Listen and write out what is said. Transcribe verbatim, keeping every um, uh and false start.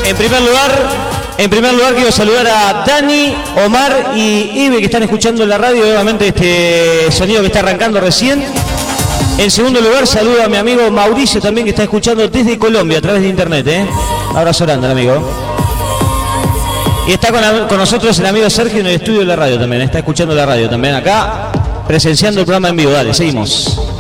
En primer lugar, en primer lugar quiero saludar a Dani, Omar y Ibe que están escuchando en la radio, obviamente este sonido que está arrancando recién. En segundo lugar, saludo a mi amigo Mauricio también que está escuchando desde Colombia a través de internet, ¿eh? Abrazo grande, amigo. Y está con, con nosotros el amigo Sergio en el estudio de la radio también, está escuchando la radio también acá, presenciando el programa en vivo. Dale, seguimos.